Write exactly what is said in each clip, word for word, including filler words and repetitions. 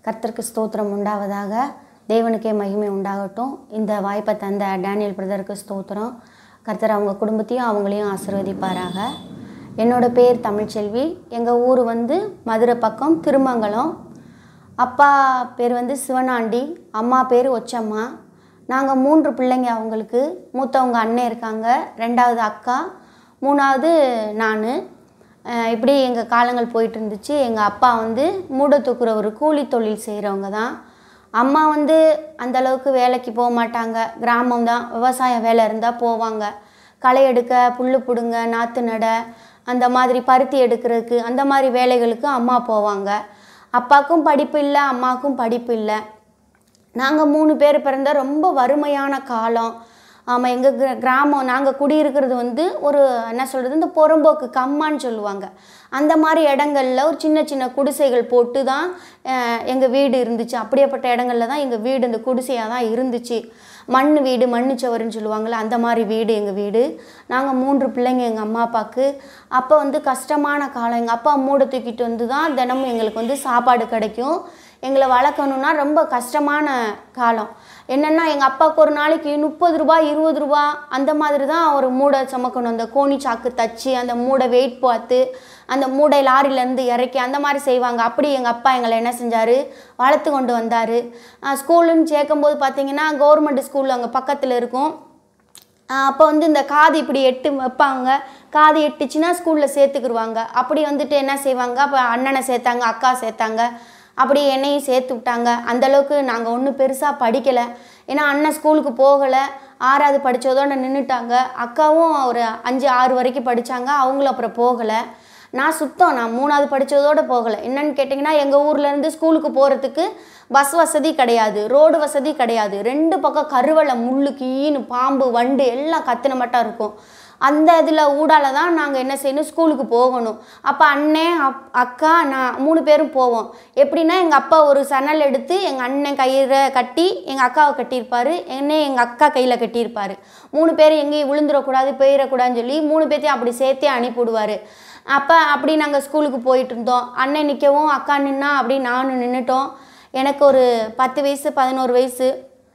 கர்த்தருக்கு ஸ்தோத்திரம் உண்டாவதாக. தேவனுக்கே மகிமை உண்டாகட்டும். இந்த வாய்ப்பை தந்த டேனியல் பிரதருக்கு ஸ்தோத்திரம். கர்த்தர் அவங்க குடும்பத்தையும் அவங்களையும் ஆசீர்வதிப்பாராக. என்னோட பேர் தமிழ்ச்செல்வி. எங்கள் ஊர் வந்து மதுரை பக்கம் திருமங்கலம். அப்பா பேர் வந்து சிவனாண்டி, அம்மா பேர் ஒச்சம்மா. நாங்கள் மூன்று பிள்ளைங்க. அவங்களுக்கு மூத்தவங்க அண்ணன் இருக்காங்க, ரெண்டாவது அக்கா, மூணாவது நான். இப்படி எங்கள் காலங்கள் போயிட்டு இருந்துச்சு. எங்கள் அப்பா வந்து மூட தூக்குற ஒரு கூலி தொழில் செய்கிறவங்க தான். அம்மா வந்து அந்தளவுக்கு வேலைக்கு போக மாட்டாங்க, கிராமம் தான், விவசாய வேலை இருந்தால் போவாங்க. களை எடுக்க, புல் பிடுங்க, நாற்று நட, அந்த மாதிரி பருத்தி எடுக்கிறதுக்கு, அந்த மாதிரி வேலைகளுக்கு அம்மா போவாங்க. அப்பாவுக்கும் படிப்பு இல்லை, அம்மாவுக்கும் படிப்பு இல்லை. நாங்கள் மூணு பேர் பிறந்த ரொம்ப வறுமையான காலம். ஆமாம், எங்கள் கிர கிராமம் நாங்கள் குடியிருக்கிறது வந்து ஒரு என்ன சொல்கிறது, இந்த புறம்போக்கு கம்மான்னு சொல்லுவாங்க. அந்த மாதிரி இடங்களில் ஒரு சின்ன சின்ன குடிசைகள் போட்டு தான் எங்கள் வீடு இருந்துச்சு. அப்படியேப்பட்ட இடங்களில் தான் எங்கள் வீடு இந்த குடிசையாக தான் இருந்துச்சு. மண் வீடு, மண்ணு சவருன்னு சொல்லுவாங்கள்ல, அந்த மாதிரி வீடு எங்கள் வீடு. நாங்கள் மூன்று பிள்ளைங்க எங்கள் அம்மா அப்பாவுக்கு. அப்போ வந்து கஷ்டமான காலம். எங்கள் அப்பா மூடை தூக்கிட்டு வந்து தான் தினமும் எங்களுக்கு வந்து சாப்பாடு கிடைக்கும். எங்களை வளர்க்கணுன்னா ரொம்ப கஷ்டமான காலம். என்னென்னா எங்கள் அப்பாவுக்கு ஒரு நாளைக்கு முப்பது ரூபா இருபது ரூபா அந்த மாதிரி தான் ஒரு மூடை சுமக்கணும். அந்த கோணி சாக்கு தச்சு அந்த மூடை வெயிட் பார்த்து அந்த மூடை லாரியிலேருந்து இறக்கி அந்த மாதிரி செய்வாங்க. அப்படி எங்கள் அப்பா எங்களை என்ன செஞ்சார், வளர்த்து கொண்டு வந்தார். ஸ்கூலுன்னு சேர்க்கும்போது பார்த்திங்கன்னா கவர்மெண்ட் ஸ்கூல் அங்கே பக்கத்தில் இருக்கும். அப்போ வந்து இந்த காது இப்படி எட்டு வைப்பாங்க. காது எட்டுச்சுன்னா ஸ்கூலில் சேர்த்துக்குருவாங்க. அப்படி வந்துட்டு என்ன செய்வாங்க, அப்போ அண்ணனை சேர்த்தாங்க, அக்கா சேர்த்தாங்க, அப்படி என்னையும் சேர்த்து விட்டாங்க. அந்தளவுக்கு நாங்கள் ஒன்றும் பெருசாக படிக்கலை. ஏன்னா அண்ணன் ஸ்கூலுக்கு போகலை, ஆறாவது படித்ததோடு நின்றுட்டாங்க. அக்காவும் ஒரு அஞ்சு ஆறு வரைக்கும் படித்தாங்க, அவங்களும் அப்புறம் போகலை. நான் சுத்தம் நான் மூணாவது படித்ததோடு போகலை. என்னென்னு கேட்டிங்கன்னா எங்கள் ஊர்லேருந்து ஸ்கூலுக்கு போகிறதுக்கு பஸ் வசதி கிடையாது, ரோடு வசதி கிடையாது. ரெண்டு பக்கம் கருவலை, முள்ளு, கீன்னு, பாம்பு, வண்டு எல்லாம் கத்தின மட்டும் இருக்கும். அந்த இதில் ஊடால தான் நாங்கள் என்ன செய்யணும், ஸ்கூலுக்கு போகணும். அப்போ அண்ணன் அப் அக்கா நான் மூணு பேரும் போவோம். எப்படின்னா எங்கள் அப்பா ஒரு சணல் எடுத்து எங்கள் அண்ணன் கையில் கட்டி எங்கள் அக்காவை கட்டியிருப்பார், என்னை எங்கள் அக்கா கையில் கட்டியிருப்பார். மூணு பேரும் எங்கேயும் விழுந்துடக்கூடாது, போயிடக்கூடாதுன்னு சொல்லி மூணு பேர்த்தையும் அப்படி சேர்த்தே அனுப்பிவிடுவார். அப்போ அப்படி நாங்கள் ஸ்கூலுக்கு போயிட்டு இருந்தோம். அண்ணன் நிற்கவும் அக்கா நின்னா அப்படி நானும் நின்றுட்டோம். எனக்கு ஒரு பத்து வயசு பதினோரு வயசு.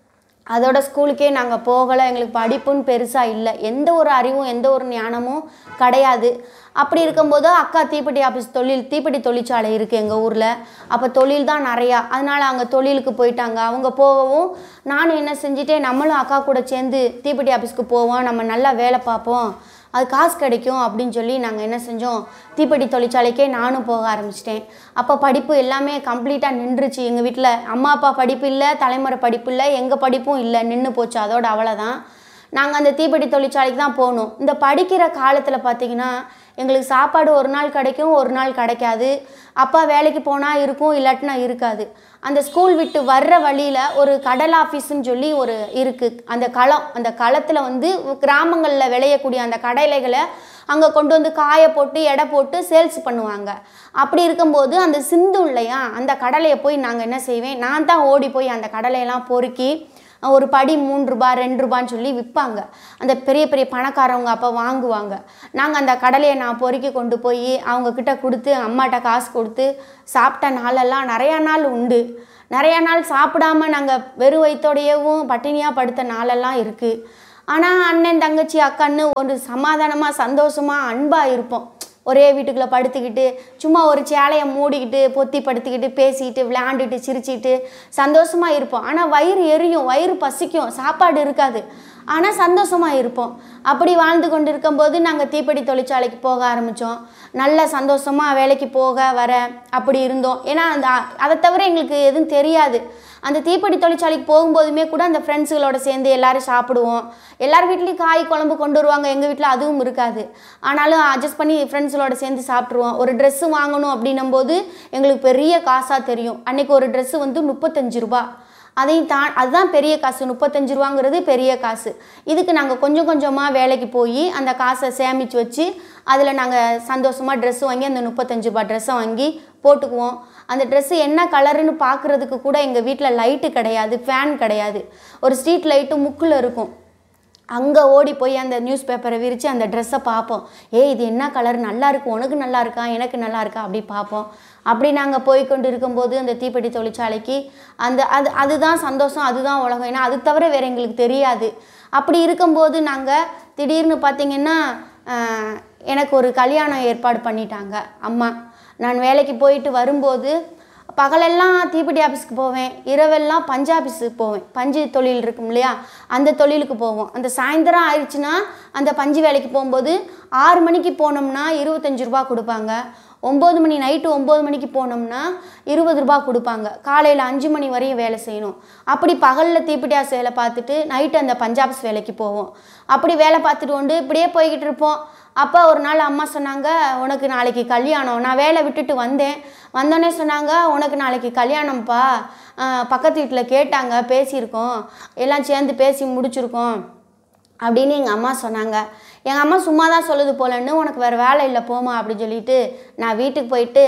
அதோட ஸ்கூலுக்கே நாங்கள் போகலை. எங்களுக்கு படிப்புன்னு பெருசாக இல்லை, எந்த ஒரு அறிவும் எந்த ஒரு ஞானமும் கிடையாது. அப்படி இருக்கும்போது அக்கா தீப்பெட்டி ஆஃபீஸ் தொழில் தீப்பெட்டி தொழிற்சாலை இருக்குது எங்கள் ஊரில். அப்போ தொழில் தான் நிறையா, அதனால் அங்கே தொழிலுக்கு போயிட்டாங்க. அவங்க போகவும் நானும் என்ன செஞ்சுட்டேன், நம்மளும் அக்கா கூட சேர்ந்து தீப்பெட்டி ஆஃபீஸ்க்கு போவோம், நம்ம நல்லா வேலை பார்ப்போம், அது காசு கிடைக்கும் அப்படின்னு சொல்லி நாங்கள் என்ன செஞ்சோம், தீப்பெட்டி தொழிற்சாலைக்கே நானும் போக ஆரம்பிச்சிட்டேன். அப்போ படிப்பு எல்லாமே கம்ப்ளீட்டாக நின்றுச்சு. எங்கள் வீட்டில் அம்மா அப்பா படிப்பு இல்லை, தலைமுறை படிப்பு இல்லை, எங்கள் படிப்பும் இல்லை, நின்று போச்சு. அதோட அவ்வளோதான். நாங்கள் அந்த தீப்பெட்டி தொழிற்சாலைக்கு தான் போகணும். இந்த படிக்கிற காலத்தில் பார்த்திங்கன்னா எங்களுக்கு சாப்பாடு ஒரு நாள் கிடைக்கும், ஒரு நாள் கிடைக்காது. அப்பா வேலைக்கு போனால் இருக்கும், இல்லாட்டினா இருக்காது. அந்த ஸ்கூல் விட்டு வர்ற வழியில் ஒரு கடல் ஆஃபீஸுன்னு சொல்லி ஒரு இருக்குது. அந்த களம், அந்த களத்தில் வந்து கிராமங்களில் விளையக்கூடிய அந்த கடலைகளை அங்கே கொண்டு வந்து காய போட்டு எடை போட்டு சேல்ஸ் பண்ணுவாங்க. அப்படி இருக்கும்போது அந்த சிந்து இல்லையா, அந்த கடலையை போய் நாங்கள் என்ன செய்வேன், நான் தான் ஓடி போய் அந்த கடலையெல்லாம் பொறுக்கி ஒரு படி மூன்று ரூபா ரெண்டு ரூபான்னு சொல்லி விற்பாங்க. அந்த பெரிய பெரிய பணக்காரவங்க அப்போ வாங்குவாங்க. நாங்கள் அந்த கடலையை நான் பொறுக்கி கொண்டு போய் அவங்கக்கிட்ட கொடுத்து அம்மாட்ட காசு கொடுத்து சாப்பிட்ட நாளெல்லாம் நிறையா நாள் உண்டு. நிறையா நாள் சாப்பிடாமல் நாங்கள் வெறும் வயிற்றோடையவும் பட்டினியாக படுத்த நாளெல்லாம் இருக்குது. ஆனால் அண்ணன் தங்கச்சி அக்கான்னு ஒரு சமாதானமாக சந்தோஷமாக அன்பாக இருப்போம். ஒரே வீட்டுக்குள்ளே படுத்துக்கிட்டு சும்மா ஒரு சேலையை மூடிக்கிட்டு பொத்தி படுத்துக்கிட்டு பேசிக்கிட்டு விளையாண்டுட்டு சிரிச்சிட்டு சந்தோஷமாக இருப்போம். ஆனால் வயிறு எரியும், வயிறு பசிக்கும், சாப்பாடு இருக்காது, ஆனால் சந்தோஷமாக இருப்போம். அப்படி வாழ்ந்து கொண்டு இருக்கும்போது நாங்கள் தீப்பெட்டி தொழிற்சாலைக்கு போக ஆரம்பித்தோம். நல்ல சந்தோஷமாக வேலைக்கு போக வர அப்படி இருந்தோம். ஏன்னா அந்த அதை தவிர எங்களுக்கு எதுவும் தெரியாது. அந்த தீப்பெட்டி தொழிற்சாலைக்கு போகும்போதுமே கூட அந்த ஃப்ரெண்ட்ஸுகளோட சேர்ந்து எல்லோரும் சாப்பிடுவோம். எல்லார் வீட்லேயும் காய் குழம்பு கொண்டு வருவாங்க, எங்கள் வீட்டில் அதுவும் இருக்காது. ஆனாலும் அட்ஜஸ்ட் பண்ணி ஃப்ரெண்ட்ஸுகளோட சேர்ந்து சாப்பிட்ருவோம். ஒரு ட்ரெஸ்ஸு வாங்கணும் அப்படின்னும்போது எங்களுக்கு பெரிய காசாக தெரியும். அன்றைக்கி ஒரு ட்ரெஸ்ஸு வந்து முப்பத்தஞ்சு ரூபா. அதையும் தா அதுதான் பெரிய காசு. முப்பத்தஞ்சு ரூபாங்கிறது பெரிய காசு. இதுக்கு நாங்கள் கொஞ்சம் கொஞ்சமாக வேலைக்கு போய் அந்த காசை சேமித்து வச்சு அதில் நாங்கள் சந்தோஷமாக ட்ரெஸ்ஸு வாங்கி அந்த முப்பத்தஞ்சு ரூபா ட்ரெஸ்ஸை வாங்கி போட்டுக்குவோம். அந்த ட்ரெஸ்ஸு என்ன கலருன்னு பார்க்குறதுக்கு கூட எங்கள் வீட்டில் லைட்டு கிடையாது, ஃபேன் கிடையாது. ஒரு ஸ்ட்ரீட் லைட்டு முக்கில் இருக்கும். அங்கே ஓடி போய் அந்த நியூஸ் பேப்பரை விரித்து அந்த ட்ரெஸ்ஸை பார்ப்போம். ஏ இது என்ன கலர், நல்லா இருக்கும், உனக்கு நல்லா இருக்கா, எனக்கு நல்லா இருக்கா அப்படி பார்ப்போம். அப்படி நாங்கள் போய் கொண்டு இருக்கும்போது அந்த தீப்பெட்டி தொழிற்சாலைக்கு அந்த அது அதுதான் சந்தோஷம், அதுதான் உலகம். ஏன்னா அது தவிர வேறு எங்களுக்கு தெரியாது. அப்படி இருக்கும்போது நாங்கள் திடீர்னு பார்த்திங்கன்னா எனக்கு ஒரு கல்யாணம் ஏற்பாடு பண்ணிட்டாங்க அம்மா. நான் வேலைக்கு போயிட்டு வரும்போது பகலெல்லாம் தீப்பெட்டி ஆஃபீஸுக்கு போவேன், இரவெல்லாம் பஞ்சு ஆஃபீஸுக்கு போவேன். பஞ்சு தொழில் இருக்கும் இல்லையா, அந்த தொழிலுக்கு போவோம். அந்த சாயந்தரம் ஆயிடுச்சுன்னா அந்த பஞ்சு வேலைக்கு போகும்போது ஆறு மணிக்கு போனோம்னா இருபத்தஞ்சி ரூபா கொடுப்பாங்க. ஒம்பது மணி நைட்டு ஒம்பது மணிக்கு போனோம்னா இருபது ரூபா கொடுப்பாங்க. காலையில் அஞ்சு மணி வரையும் வேலை செய்யணும். அப்படி பகலில் தீப்பெட்டி ஆஃபீஸ் வேலை பார்த்துட்டு நைட்டு அந்த பஞ்சு ஆஃபீஸ் வேலைக்கு போவோம். அப்படி வேலை பார்த்துட்டு கொண்டு இப்படியே போய்கிட்டு இருப்போம். அப்போ ஒரு நாள் அம்மா சொன்னாங்க, உனக்கு நாளைக்கு கல்யாணம். நான் வேலை விட்டுட்டு வந்தேன். வந்தோடனே சொன்னாங்க, உனக்கு நாளைக்கு கல்யாணம்ப்பா, பக்கத்து வீட்டில் கேட்டாங்க, பேசியிருக்கோம், எல்லாம் சேர்ந்து பேசி முடிச்சிருக்கோம் அப்படின்னு எங்கள் அம்மா சொன்னாங்க. எங்கள் அம்மா சும்மா தான் சொல்லுது போலன்னு, உனக்கு வேறு வேலை இல்லை போமா அப்படின்னு சொல்லிட்டு நான் வீட்டுக்கு போயிட்டு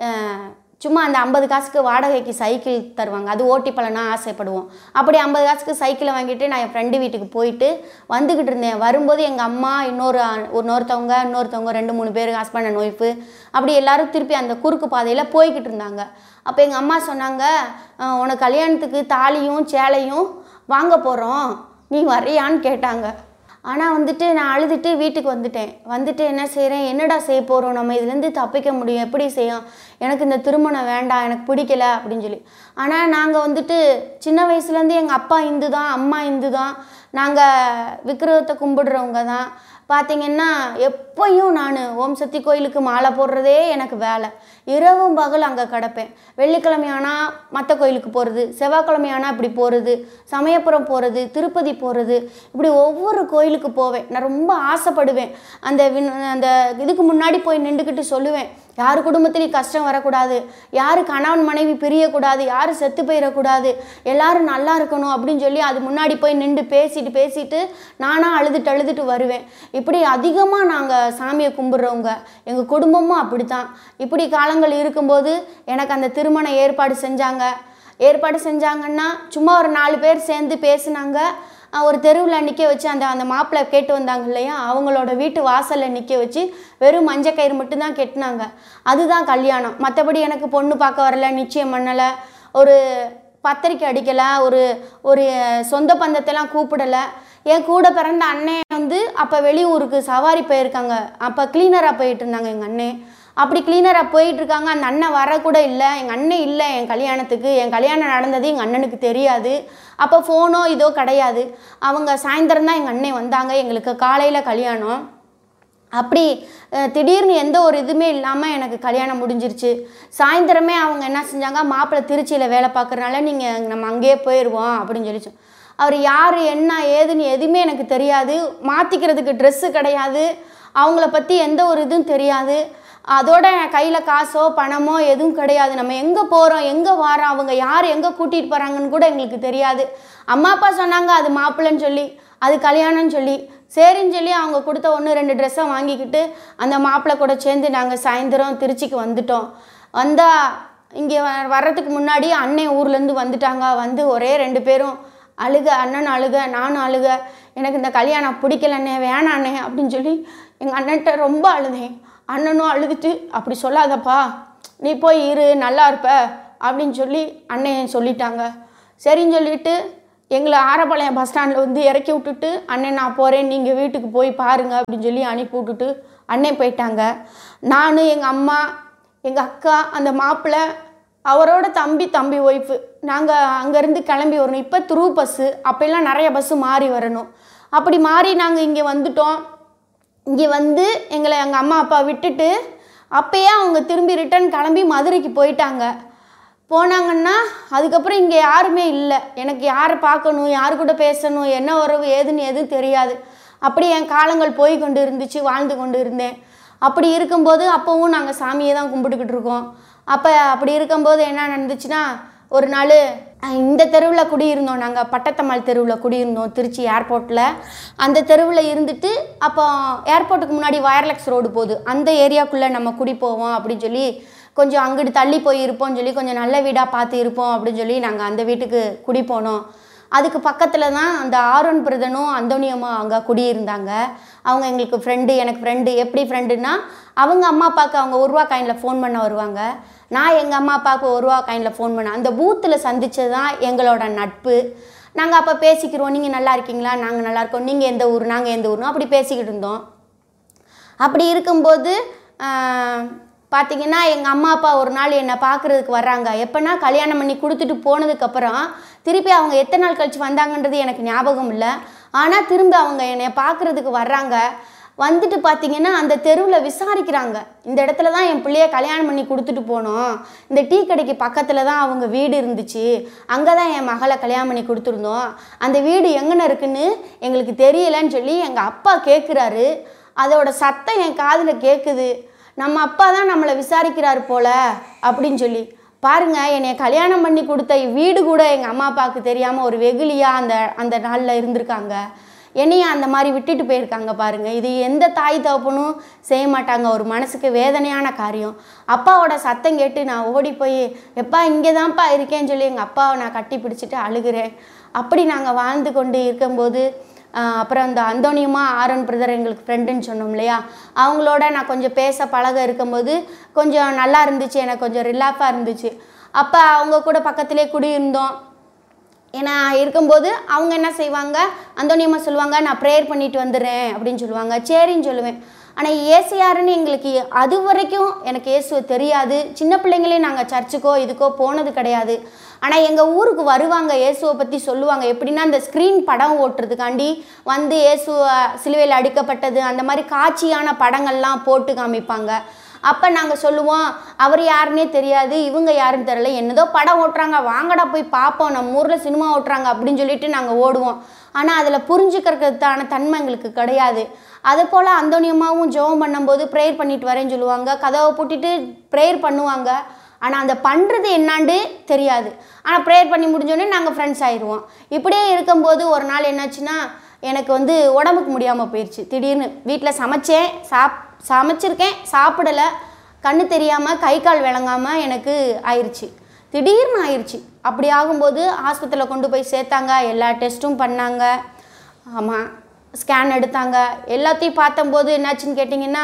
சும்மா அந்த ஐம்பது காசுக்கு வாடகைக்கு சைக்கிள் தருவாங்க, அது ஓட்டி பழனா ஆசைப்படுவோம். அப்படி ஐம்பது காசுக்கு சைக்கிளை வாங்கிட்டு நான் என் ஃப்ரெண்டு வீட்டுக்கு போயிட்டு வந்துக்கிட்டு இருந்தேன். வரும்போது எங்கள் அம்மா இன்னொரு இன்னொருத்தவங்க இன்னொருத்தவங்க ரெண்டு மூணு பேர் ஹஸ்பண்ட் அண்ட் ஒய்ஃபு அப்படி எல்லோரும் திருப்பி அந்த குறுக்கு பாதையில் போய்கிட்டு இருந்தாங்க. அப்போ எங்கள் அம்மா சொன்னாங்க, உனக்கு கல்யாணத்துக்கு தாலியும் சேலையும் வாங்க போகிறோம், நீ வர்றியான்னு கேட்டாங்க. ஆனால் வந்துட்டு நான் அழுதுட்டு வீட்டுக்கு வந்துட்டேன். வந்துட்டு என்ன செய்கிறேன், என்னடா செய்ய போகிறோம், நம்ம இதுலேருந்து தப்பிக்க முடியும், எப்படி செய்யும், எனக்கு இந்த திருமணம் வேண்டாம், எனக்கு பிடிக்கல அப்படின்னு சொல்லி. ஆனால் நாங்கள் வந்துட்டு சின்ன வயசுலேருந்து எங்கள் அப்பா இந்து தான், அம்மா இந்து தான், நாங்கள் விக்கிரகத்தை கும்பிடுறவங்க தான். பார்த்திங்கன்னா எப்போயும் நான் ஓம் சக்தி கோயிலுக்கு மாலை போடுறதே எனக்கு வேலை. இரவும் பகல் அங்கே கிடப்பேன். வெள்ளிக்கிழமையானால் மற்ற கோயிலுக்கு போகிறது, செவ்வாய்க்கிழமையானால் இப்படி போகிறது, சமயபுரம் போகிறது, திருப்பதி போகிறது, இப்படி ஒவ்வொரு கோயிலுக்கு போவேன். நான் ரொம்ப ஆசைப்படுவேன். அந்த அந்த இதுக்கு முன்னாடி போய் நின்றுக்கிட்டு சொல்லுவேன், யார் குடும்பத்துலேயும் கஷ்டம் வரக்கூடாது, யார் கணவன் மனைவி பிரியக்கூடாது, யார் செத்து போயிடக்கூடாது, எல்லோரும் நல்லா இருக்கணும் அப்படின்னு சொல்லி அது முன்னாடி போய் நின்று பேசிட்டு பேசிட்டு நானாக அழுதுட்டு அழுதுட்டு வருவேன். இப்படி அதிகமாக நாங்கள் சாமியை கும்பிட்றவங்க, எங்கள் குடும்பமும் அப்படி தான். இப்படி காலங்கள் இருக்கும்போது எனக்கு அந்த திருமணம் ஏற்பாடு செஞ்சாங்க. ஏற்பாடு செஞ்சாங்கன்னா சும்மா ஒரு நாலு பேர் சேர்ந்து பேசினாங்க. ஒரு தெருவில் நிற்க வச்சு அந்த அந்த மாப்பிள்ளை கேட்டு வந்தாங்க இல்லையா, அவங்களோட வீட்டு வாசலில் நிற்க வச்சு வெறும் மஞ்சள் கயிறு மட்டும்தான் கெட்டினாங்க. அதுதான் கல்யாணம். மற்றபடி எனக்கு பொண்ணு பார்க்க வரல, நிச்சயம் பண்ணலை, ஒரு பத்திரிக்கை அடிக்கலை, ஒரு ஒரு சொந்த பந்தத்தெல்லாம் கூப்பிடலை. என் கூட பிறந்த அண்ணன் வந்து அப்போ வெளியூருக்கு சவாரி போயிருக்காங்க. அப்போ கிளீனராக போயிட்டு இருந்தாங்க எங்கள் அண்ணன். அப்படி கிளீனராக போயிட்டுருக்காங்க. அந்த அண்ணன் வரக்கூட இல்லை. எங்கள் அண்ணன் இல்லை என் கல்யாணத்துக்கு. என் கல்யாணம் நடந்தது எங்கள் அண்ணனுக்கு தெரியாது. அப்போ ஃபோனோ இதோ கிடையாது. அவங்க சாயந்தரம் தான் எங்கள் அண்ணன் வந்தாங்க. எங்களுக்கு காலையில் கல்யாணம். அப்படி திடீர்னு எந்த ஒரு இதுவுமே இல்லாமல் எனக்கு கல்யாணம் முடிஞ்சிருச்சு. சாயந்தரமே அவங்க என்ன செஞ்சாங்க, மாப்பிள்ளை திருச்சியில் வேலை பார்க்குறனால நீங்கள் நம்ம அங்கேயே போயிடுவோம் அப்படின்னு சொல்லிச்சோம். அவர் யார் என்ன ஏதுன்னு எதுவுமே எனக்கு தெரியாது. மாற்றிக்கிறதுக்கு ட்ரெஸ்ஸு கிடையாது. அவங்கள பற்றி எந்த ஒரு இதுவும் தெரியாது. அதோட கையில் காசோ பணமோ எதுவும் கிடையாது. நம்ம எங்கே போகிறோம், எங்கே வரோம், அவங்க யார் எங்கே கூட்டிகிட்டு போகிறாங்கன்னு கூட எங்களுக்கு தெரியாது. அம்மா அப்பா சொன்னாங்க அது மாப்பிள்ளைன்னு சொல்லி, அது கல்யாணம்னு சொல்லி. சரின்னு சொல்லி அவங்க கொடுத்த ஒன்று ரெண்டு ட்ரெஸ்ஸை வாங்கிக்கிட்டு அந்த மாப்பிள்ளை கூட சேர்ந்து நாங்கள் சாயந்தரம் திருச்சிக்கு வந்துட்டோம். வந்தால் இங்கே வர்றதுக்கு முன்னாடி அண்ணன் ஊர்லேருந்து வந்துட்டாங்க. வந்து ஒரே ரெண்டு பேரும் அழுக, அண்ணன் அழுக, நானும் அழுக, எனக்கு இந்த கல்யாணம் பிடிக்கலண்ணே, வேணாண்ணே அப்படின்னு சொல்லி எங்கள் அண்ணன்ட்ட ரொம்ப அழுதேன். அண்ணனும் அழுதுட்டு, அப்படி சொல்லாதப்பா, நீ போய் இரு, நல்லா இருப்ப அப்படின்னு சொல்லி அண்ணன் சொல்லிட்டாங்க. சரின்னு சொல்லிவிட்டு எங்களை ஆரப்பாளையம் பஸ் ஸ்டாண்டில் வந்து இறக்கி விட்டுட்டு, அண்ணன் நான் போகிறேன், நீங்கள் வீட்டுக்கு போய் பாருங்கள் அப்படின்னு சொல்லி அனுப்பி விட்டுட்டு அண்ணன் போயிட்டாங்க. நான், எங்கள் அம்மா, எங்கள் அக்கா, அந்த மாப்பிள்ளை, அவரோட தம்பி தம்பி ஒய்ஃபு, நாங்கள் அங்கேருந்து கிளம்பி வரணும். இப்போ த்ரூ பஸ்ஸு, அப்போல்லாம் நிறைய பஸ்ஸு மாறி வரணும். அப்படி மாறி நாங்கள் இங்கே வந்துட்டோம். இங்கே வந்து எங்களை எங்கள் அம்மா அப்பா விட்டுட்டு அப்போயே அவங்க திரும்பி ரிட்டன் கிளம்பி மதுரைக்கு போயிட்டாங்க. போனாங்கன்னா அதுக்கப்புறம் இங்கே யாருமே இல்லை. எனக்கு யாரை பார்க்கணும், யார் கூட பேசணும், என்ன உறவு ஏதுன்னு எதுவும் தெரியாது. அப்படி என் காலங்கள் போய் கொண்டு இருந்துச்சு, வாழ்ந்து கொண்டு இருந்தேன். அப்படி இருக்கும்போது அப்போவும் நாங்கள் சாமியை தான் கும்பிட்டுக்கிட்டு இருக்கோம். அப்போ அப்படி இருக்கும்போது என்ன நடந்துச்சுன்னா, ஒரு நாள் இந்த தெருவில் குடியிருந்தோம். நாங்கள் பட்டத்தம்மாள் தெருவில் குடியிருந்தோம், திருச்சி ஏர்போர்ட்டில். அந்த தெருவில் இருந்துட்டு அப்போ ஏர்போர்ட்டுக்கு முன்னாடி வயர்லெக்ஸ் ரோடு போகுது, அந்த ஏரியாக்குள்ளே நம்ம குடி போவோம் அப்படின்னு சொல்லி, கொஞ்சம் அங்கிட்டு தள்ளி போய் இருப்போம்னு சொல்லி, கொஞ்சம் நல்ல வீடாக பார்த்து இருப்போம் அப்படின்னு சொல்லி நாங்கள் அந்த வீட்டுக்கு குடி போனோம். அதுக்கு பக்கத்தில் தான் அந்த ஆரோன் பிரதனும் அந்தோனியம்மா அங்கே குடியிருந்தாங்க. அவங்க எங்களுக்கு ஃப்ரெண்டு, எனக்கு ஃப்ரெண்டு. எப்படி ஃப்ரெண்டுன்னா, அவங்க அம்மா அப்பாவுக்கு அவங்க ஒரு ரூபா காயினில் ஃபோன் பண்ண வருவாங்க, நான் எங்கள் அம்மா அப்பாவுக்கு ஒரு ரூபா காயினில் ஃபோன் பண்ணேன். அந்த பூத்தில் சந்தித்தது தான் எங்களோட நட்பு. நாங்கள் அப்போ பேசிக்கிறோம், நீங்கள் நல்லா இருக்கீங்களா, நாங்கள் நல்லா இருக்கோம், நீங்கள் எந்த ஊர், நாங்கள் எந்த ஊர்னு அப்படி பேசிக்கிட்டு இருந்தோம். அப்படி இருக்கும்போது பார்த்திங்கன்னா எங்கள் அம்மா அப்பா ஒரு நாள் என்னை பார்க்குறதுக்கு வர்றாங்க. எப்போனா கல்யாணம் பண்ணி கொடுத்துட்டு போனதுக்கப்புறம் திருப்பி அவங்க எத்தனை நாள் கழித்து வந்தாங்கன்றது எனக்கு ஞாபகம் இல்லை. ஆனால் திரும்ப அவங்க என்னை பார்க்குறதுக்கு வர்றாங்க. வந்துட்டு பார்த்திங்கன்னா அந்த தெருவில் விசாரிக்கிறாங்க, இந்த இடத்துல தான் என் பிள்ளைய கல்யாணம் பண்ணி கொடுத்துட்டு போனோம், இந்த டீ கடைக்கு பக்கத்தில் தான் அவங்க வீடு இருந்துச்சு, அங்கே தான் என் மகளை கல்யாணம் பண்ணி கொடுத்துருந்தோம், அந்த வீடு எங்கன்னு இருக்குன்னு எங்களுக்கு தெரியலைன்னு சொல்லி எங்கள் அப்பா கேட்குறாரு. அதோட சத்தம் என் காதில் கேட்குது. நம்ம அப்பா தான் நம்மளை விசாரிக்கிறாரு போல அப்படின்னு சொல்லி. பாருங்கள், என்னை கல்யாணம் பண்ணி கொடுத்த வீடு கூட எங்கள் அம்மா அப்பாவுக்கு தெரியாமல் ஒரு வெகுளியாக அந்த அந்த நாளில் இருந்திருக்காங்க. என்னையும் அந்த மாதிரி விட்டுட்டு போயிருக்காங்க பாருங்கள். இது எந்த தாய் தகப்பனும் செய்ய மாட்டாங்க. ஒரு மனசுக்கு வேதனையான காரியம். அப்பாவோட சத்தம் கேட்டு நான் ஓடி போய், எப்பா இங்கே தான்ப்பா இருக்கேன்னு சொல்லி எங்கள் அப்பாவை நான் கட்டி பிடிச்சிட்டு அழுகிறேன். அப்படி நாங்கள் வாழ்ந்து கொண்டு இருக்கும்போது அப்புறம் அந்த அந்தோனியம்மா ஆரோன் பிரதர் எங்களுக்கு ஃப்ரெண்டுன்னு சொன்னோம் இல்லையா, அவங்களோட நான் கொஞ்சம் பேச பழக இருக்கும்போது கொஞ்சம் நல்லா இருந்துச்சு, எனக்கு கொஞ்சம் ரிலாக்ஸாக இருந்துச்சு. அப்போ அவங்க கூட பக்கத்திலே குடியிருந்தோம். ஏன்னா இருக்கும்போது அவங்க என்ன செய்வாங்க, அந்தோனியம்மா சொல்லுவாங்க, நான் ப்ரேயர் பண்ணிட்டு வந்துடுறேன் அப்படின்னு சொல்லுவாங்க. சரின்னு சொல்லுவேன். ஆனால் ஏசு யாருன்னு எங்களுக்கு அது வரைக்கும் எனக்கு இயேசுவை தெரியாது. சின்ன பிள்ளைங்களே நாங்கள் சர்ச்சுக்கோ இதுக்கோ போனது கிடையாது. ஆனால் எங்கள் ஊருக்கு வருவாங்க, இயேசுவை பற்றி சொல்லுவாங்க. எப்படின்னா அந்த ஸ்க்ரீன் படம் ஓட்டுறதுக்காண்டி வந்து இயேசு சிலுவையில் அடிக்கப்பட்டது அந்த மாதிரி காட்சியான படங்கள்லாம் போட்டு காமிப்பாங்க. அப்போ நாங்கள் சொல்லுவோம், அவர் யாருன்னே தெரியாது, இவங்க யாருன்னு தெரியல, என்னதோ படம் ஓட்டுறாங்க, வாங்கடா போய் பார்ப்போம், நம்ம ஊரில் சினிமா ஓட்டுறாங்க அப்படின்னு சொல்லிட்டு நாங்கள் ஓடுவோம். ஆனால் அதில் புரிஞ்சுக்கிறதுக்கான தன்மை எங்களுக்கு கிடையாது. அது போல் அந்தோனியம்மாவும் ஜெபம் பண்ணும்போது ப்ரேயர் பண்ணிட்டு வரேன்னு சொல்லுவாங்க, கதவை பூட்டிட்டு ப்ரேயர் பண்ணுவாங்க. ஆனால் அந்த பண்ணுறது என்னான்னு தெரியாது. ஆனால் ப்ரேயர் பண்ணி முடிஞ்சோடனே நாங்கள் ஃப்ரெண்ட்ஸ் ஆயிடுவோம். இப்படியே இருக்கும்போது ஒரு நாள் என்னாச்சுன்னா, எனக்கு வந்து உடம்புக்கு முடியாமல் போயிடுச்சு. திடீர்னு வீட்டில் சமைச்சேன், சாப் சமைச்சிருக்கேன் சாப்பிடலை, கண்ணு தெரியாமல் கை கால் விளங்காமல் எனக்கு ஆயிடுச்சு, திடீர்னு ஆயிடுச்சு. அப்படி ஆகும்போது ஆஸ்பத்திரியில் கொண்டு போய் சேர்த்தாங்க, எல்லா டெஸ்ட்டும் பண்ணாங்க. ஆமாம், ஸ்கேன் எடுத்தாங்க. எல்லாத்தையும் பார்த்தம்போது என்னாச்சுன்னு கேட்டிங்கன்னா,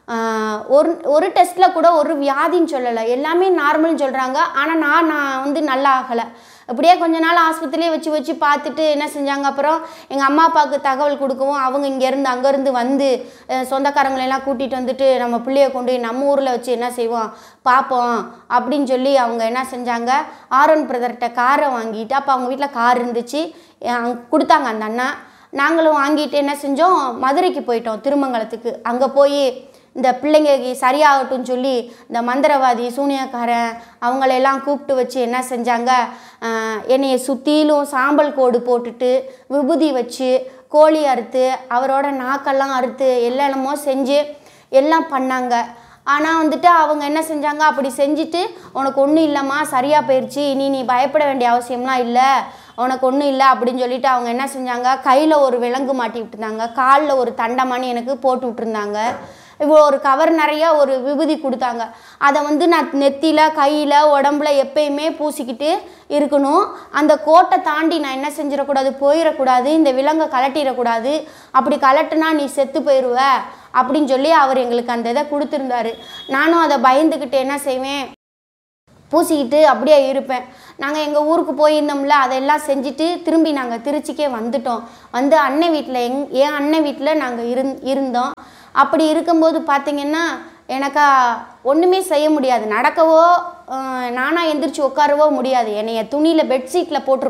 ஒரு ஒரு டெஸ்ட்டில் கூட ஒரு வியாதின்னு சொல்லலை, எல்லாமே நார்மல்னு சொல்கிறாங்க. ஆனால் நான் நான் வந்து நல்லா ஆகலை. இப்படியே கொஞ்ச நாள் ஆஸ்பத்திரியே வச்சு வச்சு பார்த்துட்டு என்ன செஞ்சாங்க, அப்புறம் எங்கள் அம்மா அப்பாவுக்கு தகவல் கொடுக்கவும் அவங்க இங்கேருந்து அங்கேருந்து வந்து சொந்தக்காரங்களெல்லாம் கூட்டிகிட்டு வந்துட்டு நம்ம பிள்ளைய கொண்டு நம்ம ஊரில் வச்சு என்ன செய்வோம் பார்ப்போம் அப்படின்னு சொல்லி அவங்க என்ன செஞ்சாங்க, ஆரோன் பிரதர்கிட்ட காரை வாங்கிட்டு, அப்போ அவங்க வீட்டில் கார் இருந்துச்சு, கொடுத்தாங்க அந்த அண்ணா. நாங்களும் வாங்கிட்டு என்ன செஞ்சோம், மதுரைக்கு போயிட்டோம், திருமங்கலத்துக்கு. அங்கே போய் இந்த பிள்ளைங்களுக்கு சரியாகட்டும்னு சொல்லி இந்த மந்திரவாதி சூனியக்காரன் அவங்களெல்லாம் கூப்பிட்டு வச்சு என்ன செஞ்சாங்க, என்னையை சுற்றிலும் சாம்பல் கோடு போட்டுட்டு விபூதி வச்சு கோழி அறுத்து அவரோட நாக்கெல்லாம் அறுத்து எல்லாமோ செஞ்சு எல்லாம் பண்ணாங்க. ஆனால் வந்துட்டு அவங்க என்ன செஞ்சாங்க, அப்படி செஞ்சுட்டு உனக்கு ஒன்றும் இல்லைம்மா, சரியாக போயிடுச்சு, இனி நீ பயப்பட வேண்டிய அவசியம்லாம் இல்லை, உனக்கு ஒன்றும் இல்லை அப்படின்னு சொல்லிட்டு அவங்க என்ன செஞ்சாங்க, கையில் ஒரு விலங்கு மாட்டி விட்டுருந்தாங்க, காலில் ஒரு தண்டமானி எனக்கு போட்டு விட்டுருந்தாங்க. இவ்வளோ ஒரு கவர் நிறையா ஒரு விபூதி கொடுத்தாங்க. அதை வந்து நான் நெத்தியில் கையில் உடம்புல எப்பயுமே பூசிக்கிட்டு இருக்கணும். அந்த கோட்டை தாண்டி நான் என்ன செஞ்சிடக்கூடாது, போயிடக்கூடாது, இந்த விலங்கை கலட்டிடக்கூடாது, அப்படி கலட்டுனா நீ செத்து போயிடுவ அப்படின்னு சொல்லி அவர் எங்களுக்கு அந்த இதை கொடுத்துருந்தாரு. நானும் அதை பயந்துக்கிட்டு என்ன செய்வேன், பூசிக்கிட்டு அப்படியே இருப்பேன். நாங்கள் எங்கள் ஊருக்கு போயிருந்தோம்ல, அதெல்லாம் செஞ்சுட்டு திரும்பி நாங்கள் திருச்சிக்கே வந்துட்டோம். வந்து அண்ணன் வீட்டில் எங் என் அண்ணன் வீட்டில் நாங்கள் இருந் இருந்தோம் அப்படி இருக்கும்போது பார்த்திங்கன்னா எனக்கா ஒன்றுமே செய்ய முடியாது, நடக்கவோ நானாக எந்திரிச்சு உட்காரவோ முடியாது. என்னைய துணியில் பெட்ஷீட்டில் போட்டு